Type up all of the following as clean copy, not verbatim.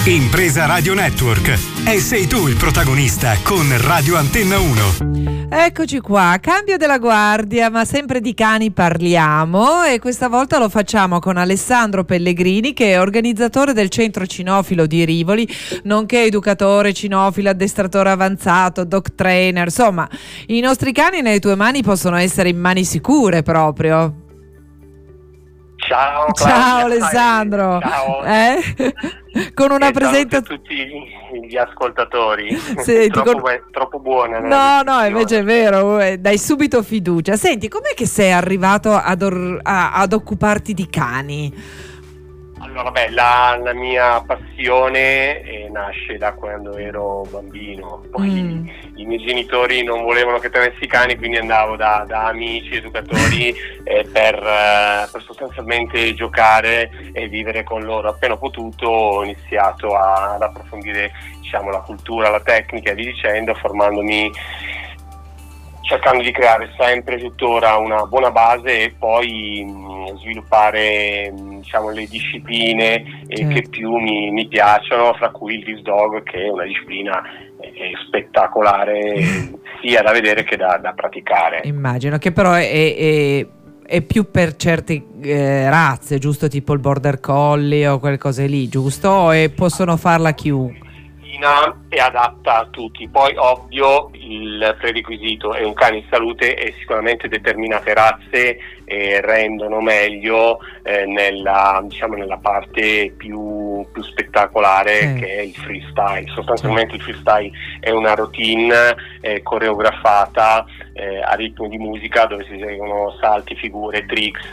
Impresa Radio Network. E sei tu il protagonista con Radio Antenna 1. Eccoci qua, cambio della guardia, ma sempre di cani parliamo, e questa volta lo facciamo con Alessandro Pellegrini, che è organizzatore del centro cinofilo di Rivoli, nonché educatore cinofilo, addestratore avanzato, dog trainer. Insomma, i nostri cani nelle tue mani possono essere in mani sicure proprio. Ciao Claudia. Ciao Alessandro. Ciao. Con una presentazione presentazione a tutti gli ascoltatori. Senti, troppo buona. No, invece è vero, dai subito fiducia. Senti, com'è che sei arrivato ad occuparti di cani? Allora, la mia passione nasce da quando ero bambino. Poi i miei genitori non volevano che tenessi i cani, quindi andavo da amici, educatori per sostanzialmente giocare e vivere con loro. Appena ho potuto ho iniziato ad approfondire, diciamo, la cultura, la tecnica e via dicendo, formandomi, cercando di creare sempre tuttora una buona base e poi sviluppare, diciamo, le discipline che più mi piacciono, fra cui il disc dog, che è una disciplina spettacolare sia da vedere che da praticare. Immagino che però è più per certe razze, giusto? Tipo il border collie o quelle cose lì, giusto? O possono farla chiunque? È adatta a tutti. Poi ovvio il prerequisito è un cane in salute, e sicuramente determinate razze rendono meglio nella parte più spettacolare, che è il freestyle. Sostanzialmente il freestyle è una routine coreografata a ritmo di musica, dove si eseguono salti, figure, tricks,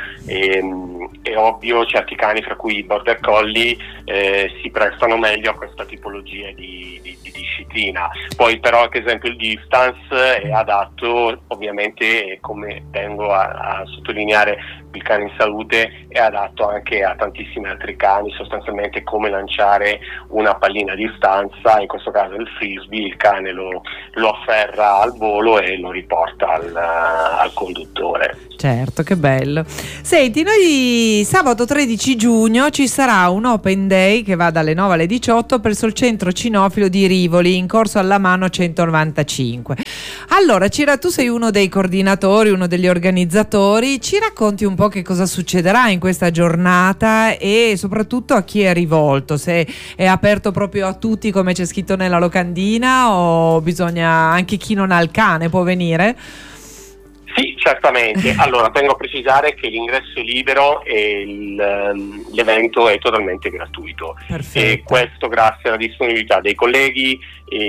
e ovvio certi cani, fra cui i border collie, si prestano meglio a questa tipologia di disciplina. Poi però, ad esempio, il distance è adatto, ovviamente, come tengo a sottolineare, il cane in salute è adatto anche a tantissimi altri cani, sostanzialmente come lanciare una pallina a distanza, in questo caso il frisbee, il cane lo afferra al volo e lo riporta al conduttore. Certo, che bello. Senti, noi sabato 13 giugno ci sarà un open day che va dalle 9 alle 18 presso il centro cinofilo di Rivoli, in corso alla Mano 195. Allora, tu sei uno dei coordinatori, uno degli organizzatori, ci racconti un po' che cosa succederà in questa giornata e soprattutto a chi è rivolto, se è aperto proprio a tutti come c'è scritto nella locandina, o bisogna anche chi non ha il cane può venire? Sì, certamente. Allora, tengo a precisare che l'ingresso è libero e l'evento è totalmente gratuito. Perfetto. E questo grazie alla disponibilità dei colleghi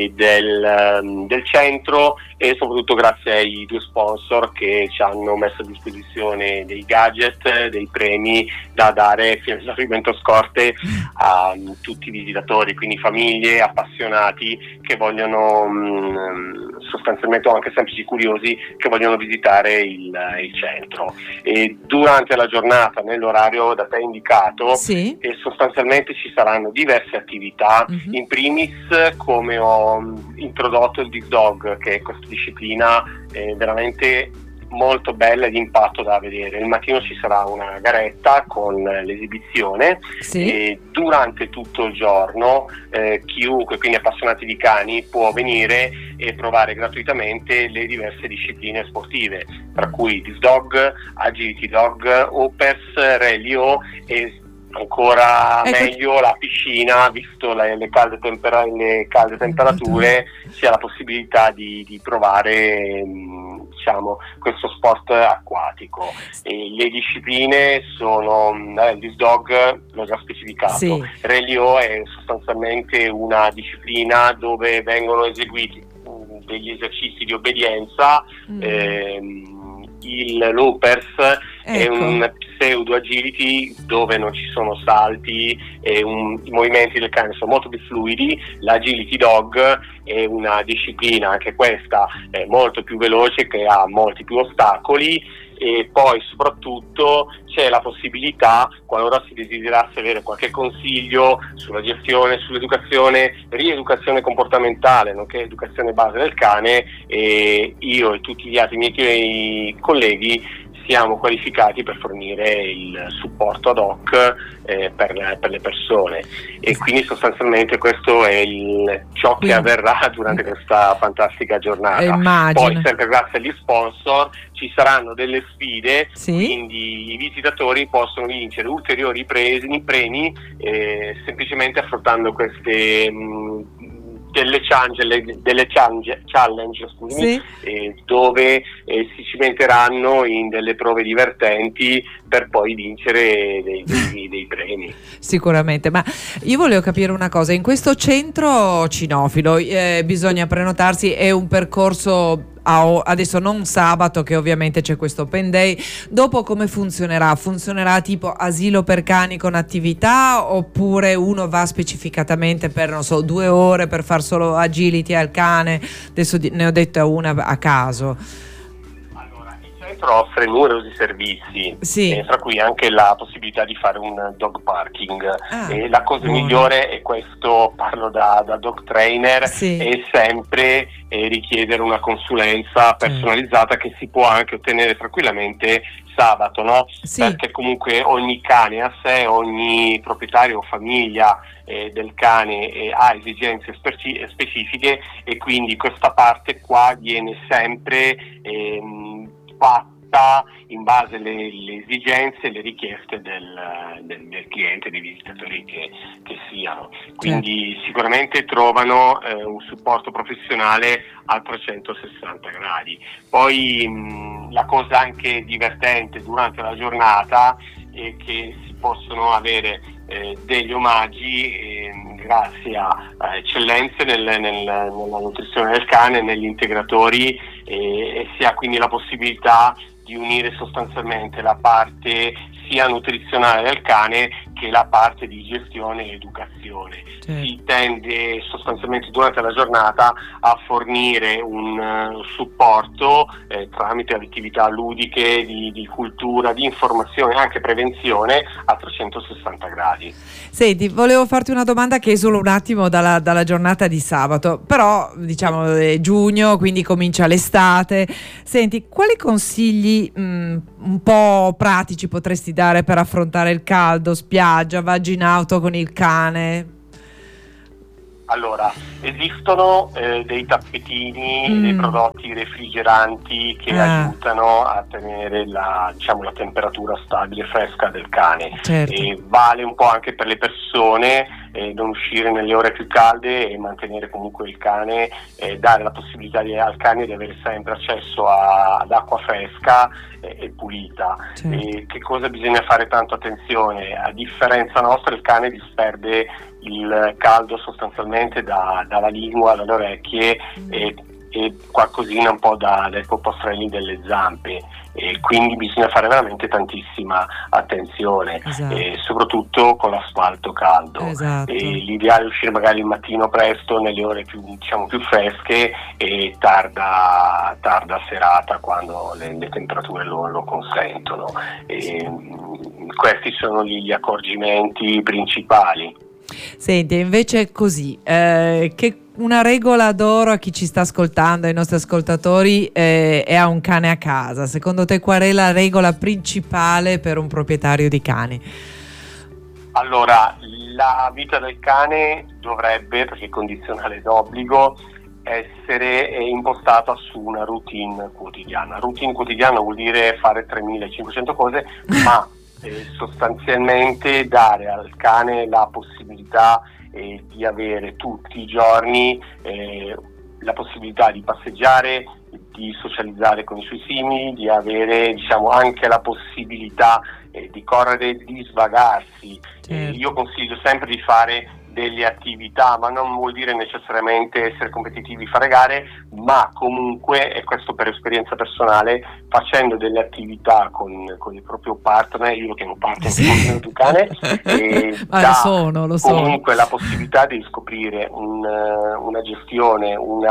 del centro, e soprattutto grazie ai due sponsor che ci hanno messo a disposizione dei gadget, dei premi da dare fino all'arrivamento scorte a tutti i visitatori, quindi famiglie, appassionati che vogliono sostanzialmente, o anche semplici curiosi che vogliono visitare il centro. E durante la giornata, nell'orario da te indicato, sì, sostanzialmente ci saranno diverse attività. In primis, come ho introdotto il disc dog, che è questa disciplina veramente molto bella e di impatto da vedere. Il mattino ci sarà una garetta con l'esibizione, sì, e durante tutto il giorno chiunque, quindi appassionati di cani, può venire e provare gratuitamente le diverse discipline sportive, tra cui disc dog, agility dog, hoppers, rallyo e ancora meglio la piscina, visto le calde temperature, c'è la possibilità di provare questo sport acquatico. E le discipline sono il disc dog, l'ho già specificato, sì. Rallyo è sostanzialmente una disciplina dove vengono eseguiti degli esercizi di obbedienza. Il loopers è un pseudo agility dove non ci sono salti e i movimenti del cane sono molto più fluidi. L'agility dog è una disciplina, anche questa è molto più veloce, che ha molti più ostacoli, e poi soprattutto c'è la possibilità, qualora si desiderasse avere qualche consiglio sulla gestione, sull'educazione, rieducazione comportamentale, nonché educazione base del cane, e io e tutti gli altri miei colleghi siamo qualificati per fornire il supporto ad hoc per le persone, e quindi sostanzialmente questo è ciò che avverrà durante questa fantastica giornata. Immagino. Poi, sempre grazie agli sponsor, ci saranno delle sfide, sì, quindi i visitatori possono vincere ulteriori premi semplicemente affrontando queste delle challenge, scusami, sì, dove si cimenteranno in delle prove divertenti per poi vincere dei premi. Sicuramente, ma io volevo capire una cosa: in questo centro cinofilo bisogna prenotarsi, è un percorso adesso non sabato, che ovviamente c'è questo open day, dopo come funzionerà? Funzionerà tipo asilo per cani con attività, oppure uno va specificatamente per, non so, 2 ore per far solo agility al cane? Adesso ne ho detta una a caso. Il centro offre numerosi servizi, sì, tra cui anche la possibilità di fare un dog parking. La cosa buono. migliore, e questo parlo da dog trainer, sì, è sempre richiedere una consulenza personalizzata che si può anche ottenere tranquillamente sabato, no? Sì. Perché comunque ogni cane a sé, ogni proprietario o famiglia del cane ha esigenze specifiche, e quindi questa parte qua viene sempre fatta in base alle esigenze e le richieste del cliente, dei visitatori che siano. Quindi sicuramente trovano un supporto professionale a 360 gradi. Poi la cosa anche divertente durante la giornata è che si possono avere degli omaggi grazie a eccellenze nella nutrizione del cane, negli integratori, e si ha quindi la possibilità di unire sostanzialmente la parte sia nutrizionale del cane che la parte di gestione e educazione. Si tende sostanzialmente durante la giornata a fornire un supporto tramite attività ludiche, di cultura, di informazione, anche prevenzione a 360 gradi. Senti, volevo farti una domanda che esula un attimo dalla giornata di sabato, però diciamo è giugno, quindi comincia l'estate. Senti, quali consigli un po' pratici potresti dare per affrontare il caldo, spiaggia, viaggi in auto con il cane? Allora, esistono dei tappetini, dei prodotti refrigeranti che aiutano a tenere la temperatura stabile e fresca del cane. E vale un po' anche per le persone, non uscire nelle ore più calde e mantenere comunque il cane, dare la possibilità al cane di avere sempre accesso ad acqua fresca e pulita. E che cosa bisogna fare tanto attenzione? A differenza nostra, il cane disperde il caldo sostanzialmente dalla lingua, dalle orecchie e qualcosina un po' dai popostrelli delle zampe, e quindi bisogna fare veramente tantissima attenzione, soprattutto con l'asfalto caldo. L'ideale è uscire magari il mattino presto nelle ore più fresche, e tarda serata quando le temperature lo consentono. Questi sono gli accorgimenti principali. Senti, invece è così, che una regola d'oro a chi ci sta ascoltando, ai nostri ascoltatori, e ha un cane a casa. Secondo te qual è la regola principale per un proprietario di cani? Allora, la vita del cane dovrebbe, perché è condizionale d'obbligo, essere impostata su una routine quotidiana. Routine quotidiana vuol dire fare 3.500 cose, ma sostanzialmente dare al cane la possibilità di avere tutti i giorni la possibilità di passeggiare, di socializzare con i suoi simili, di avere anche la possibilità di correre, di svagarsi. Io consiglio sempre di fare delle attività, ma non vuol dire necessariamente essere competitivi, fare gare, ma comunque, e questo per esperienza personale, facendo delle attività con il proprio partner, io lo chiamo partner di cane, lo sono. Comunque la possibilità di scoprire una gestione,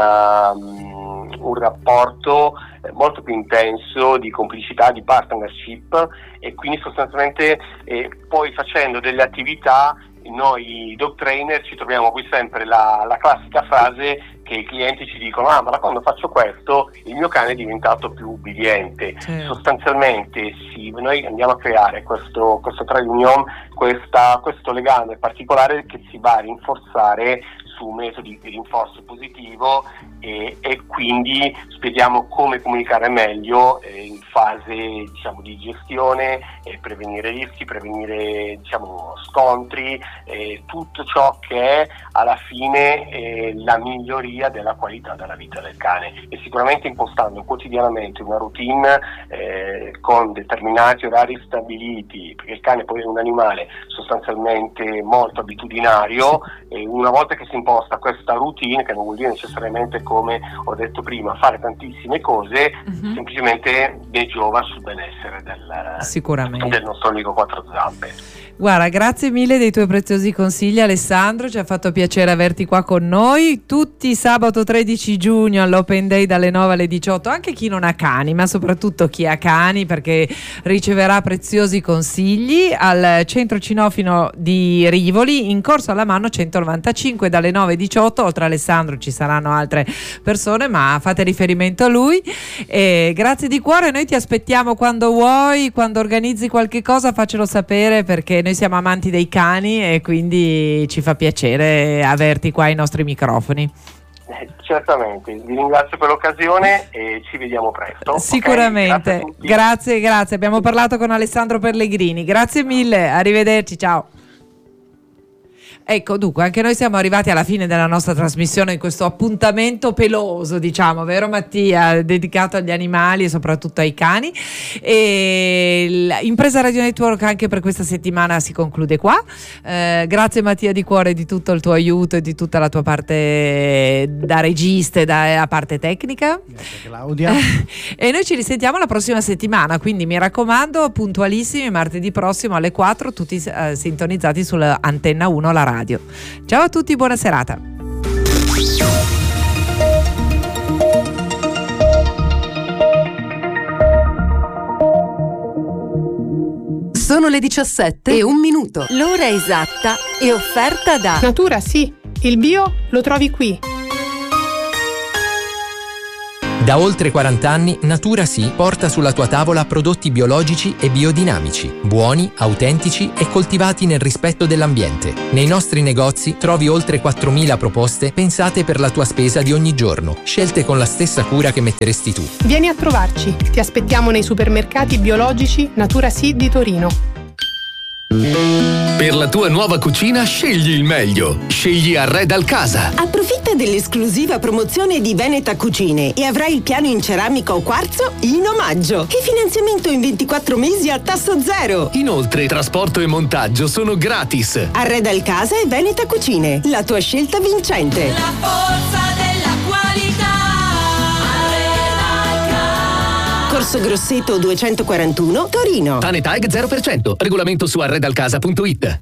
un rapporto molto più intenso di complicità, di partnership, e quindi sostanzialmente poi facendo delle attività noi dog trainer ci troviamo qui sempre la classica frase che i clienti ci dicono: ma da quando faccio questo il mio cane è diventato più ubbidiente. Sostanzialmente noi andiamo a creare questo trade union, questo legame particolare che si va a rinforzare su metodi di rinforzo positivo e quindi spieghiamo come comunicare meglio in fase di gestione, prevenire rischi, prevenire scontri, tutto ciò che è alla fine la miglioria della qualità della vita del cane, e sicuramente impostando quotidianamente una routine con determinati orari stabiliti, perché il cane poi è un animale sostanzialmente molto abitudinario, e una volta che si imposta questa routine, che non vuol dire necessariamente, come ho detto prima, fare tantissime cose, semplicemente ne giova sul benessere del nostro amico quattro zampe. Guarda, grazie mille dei tuoi preziosi consigli, Alessandro, ci ha fatto piacere averti qua con noi. Tutti sabato 13 giugno all'Open Day dalle 9 alle 18, anche chi non ha cani, ma soprattutto chi ha cani, perché riceverà preziosi consigli al centro cinofilo di Rivoli, in corso alla Mano 195 dalle 9 alle 18. Oltre a Alessandro ci saranno altre persone, ma fate riferimento a lui. E grazie di cuore, noi ti aspettiamo quando vuoi, quando organizzi qualche cosa faccelo sapere, perché noi siamo amanti dei cani e quindi ci fa piacere averti qua ai nostri microfoni. Certamente, vi ringrazio per l'occasione e ci vediamo presto. Sicuramente, okay, grazie. Abbiamo parlato con Alessandro Pellegrini, grazie mille, arrivederci, ciao. Ecco, dunque, anche noi siamo arrivati alla fine della nostra trasmissione, in questo appuntamento peloso, diciamo, vero Mattia, dedicato agli animali e soprattutto ai cani. E Impresa Radio Network anche per questa settimana si conclude qua. Grazie Mattia di cuore di tutto il tuo aiuto e di tutta la tua parte da regista e da parte tecnica. Grazie Claudia. E noi ci risentiamo la prossima settimana, quindi mi raccomando, puntualissimi, martedì prossimo alle 4, tutti sintonizzati sulla Antenna 1, la radio. Ciao a tutti, buona serata. Sono le 17:01. L'ora esatta è offerta da Natura Sì, il bio lo trovi qui. Da oltre 40 anni Natura Sì porta sulla tua tavola prodotti biologici e biodinamici, buoni, autentici e coltivati nel rispetto dell'ambiente. Nei nostri negozi trovi oltre 4.000 proposte pensate per la tua spesa di ogni giorno, scelte con la stessa cura che metteresti tu. Vieni a trovarci, ti aspettiamo nei supermercati biologici Natura Sì di Torino. Per la tua nuova cucina scegli il meglio. Scegli Arredal Casa. Approfitta dell'esclusiva promozione di Veneta Cucine e avrai il piano in ceramica o quarzo in omaggio. E finanziamento in 24 mesi a tasso zero. Inoltre, trasporto e montaggio sono gratis. Arredal Casa e Veneta Cucine, la tua scelta vincente. La forza della qualità. Corso Grosseto 241, Torino. TANETAG 0%. Regolamento su arredalcasa.it.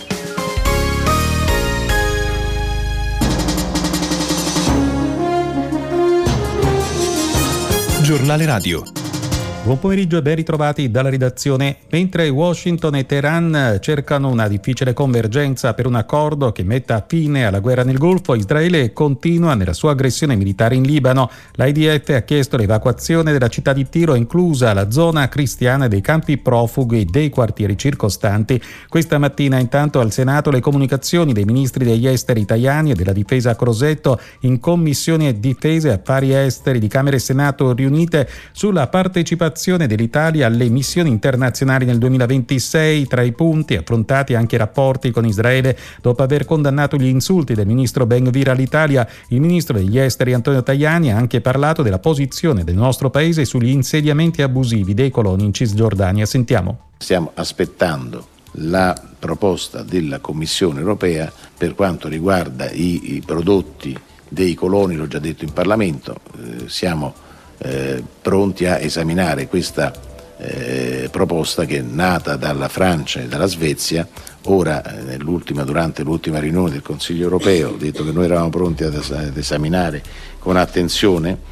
Giornale Radio. Buon pomeriggio e ben ritrovati dalla redazione. Mentre Washington e Teheran cercano una difficile convergenza per un accordo che metta fine alla guerra nel Golfo, Israele continua nella sua aggressione militare in Libano. L'IDF ha chiesto l'evacuazione della città di Tiro, inclusa la zona cristiana dei campi profughi dei quartieri circostanti. Questa mattina intanto al Senato le comunicazioni dei ministri degli esteri italiani e della difesa a Crosetto in Commissione Difesa e Affari Esteri di Camera e Senato riunite sulla partecipazione dell'Italia alle missioni internazionali nel 2026. Tra i punti affrontati anche i rapporti con Israele. Dopo aver condannato gli insulti del ministro Ben-Gvir all'Italia, il ministro degli esteri Antonio Tajani ha anche parlato della posizione del nostro paese sugli insediamenti abusivi dei coloni in Cisgiordania. Sentiamo. Stiamo aspettando la proposta della Commissione europea per quanto riguarda i prodotti dei coloni, l'ho già detto in Parlamento, siamo pronti a esaminare questa proposta che è nata dalla Francia e dalla Svezia, ora durante l'ultima riunione del Consiglio europeo, ho detto che noi eravamo pronti ad esaminare con attenzione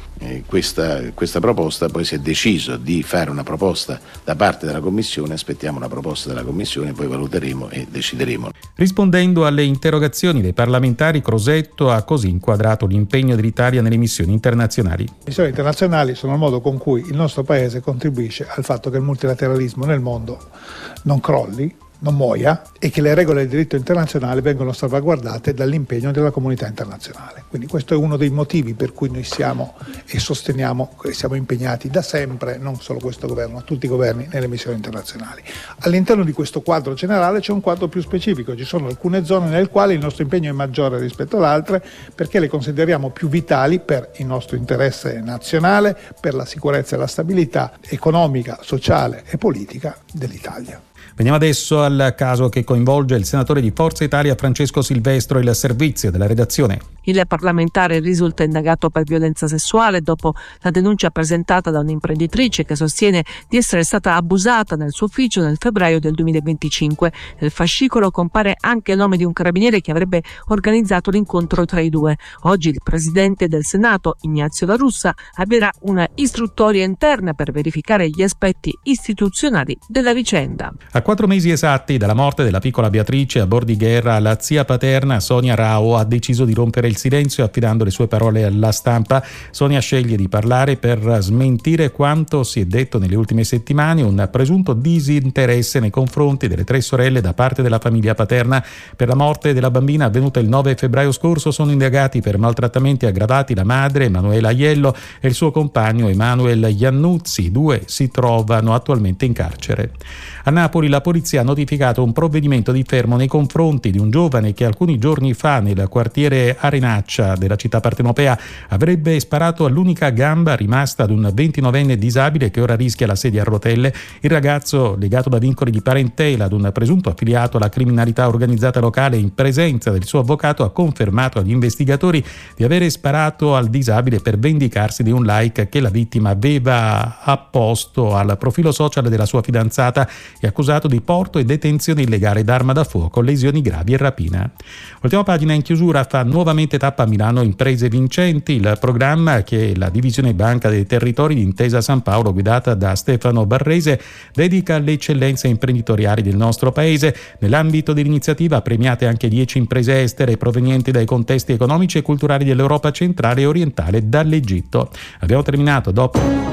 questa proposta. Poi si è deciso di fare una proposta da parte della Commissione, aspettiamo una proposta della Commissione, poi valuteremo e decideremo. Rispondendo alle interrogazioni dei parlamentari, Crosetto ha così inquadrato l'impegno dell'Italia nelle missioni internazionali. Le missioni internazionali sono il modo con cui il nostro Paese contribuisce al fatto che il multilateralismo nel mondo non crolli, non muoia, e che le regole del diritto internazionale vengono salvaguardate dall'impegno della comunità internazionale. Quindi questo è uno dei motivi per cui noi siamo e sosteniamo e siamo impegnati da sempre, non solo questo governo, tutti i governi, nelle missioni internazionali. All'interno di questo quadro generale c'è un quadro più specifico, ci sono alcune zone nelle quali il nostro impegno è maggiore rispetto ad altre perché le consideriamo più vitali per il nostro interesse nazionale, per la sicurezza e la stabilità economica, sociale e politica dell'Italia. Veniamo adesso al caso che coinvolge il senatore di Forza Italia Francesco Silvestro, il servizio della redazione. Il parlamentare risulta indagato per violenza sessuale dopo la denuncia presentata da un'imprenditrice che sostiene di essere stata abusata nel suo ufficio nel febbraio del 2025. Nel fascicolo compare anche il nome di un carabiniere che avrebbe organizzato l'incontro tra i due. Oggi il presidente del Senato, Ignazio La Russa, avvierà una istruttoria interna per verificare gli aspetti istituzionali della vicenda. A 4 mesi esatti dalla morte della piccola Beatrice a Bordighera, la zia paterna Sonia Rao ha deciso di rompere il silenzio affidando le sue parole alla stampa. Sonia sceglie di parlare per smentire quanto si è detto nelle ultime settimane, un presunto disinteresse nei confronti delle 3 sorelle da parte della famiglia paterna. Per la morte della bambina avvenuta il 9 febbraio scorso sono indagati per maltrattamenti aggravati la madre Emanuela Aiello e il suo compagno Emanuel Iannuzzi. I 2 si trovano attualmente in carcere. A Napoli la polizia ha notificato un provvedimento di fermo nei confronti di un giovane che alcuni giorni fa nel quartiere Arenaccia della città partenopea avrebbe sparato all'unica gamba rimasta ad un 29enne disabile che ora rischia la sedia a rotelle. Il ragazzo, legato da vincoli di parentela ad un presunto affiliato alla criminalità organizzata locale, in presenza del suo avvocato ha confermato agli investigatori di avere sparato al disabile per vendicarsi di un like che la vittima aveva apposto al profilo social della sua fidanzata. È accusato di porto e detenzione illegale d'arma da fuoco, lesioni gravi e rapina. Ultima pagina in chiusura fa nuovamente tappa a Milano Imprese Vincenti, il programma che la divisione Banca dei Territori di Intesa San Paolo, guidata da Stefano Barrese, dedica alle eccellenze imprenditoriali del nostro paese. Nell'ambito dell'iniziativa premiate anche 10 imprese estere provenienti dai contesti economici e culturali dell'Europa centrale e orientale, dall'Egitto. Abbiamo terminato dopo.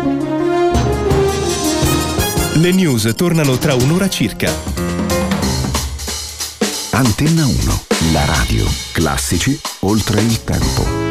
Le news tornano tra un'ora circa. Antenna 1, la radio. Classici oltre il tempo.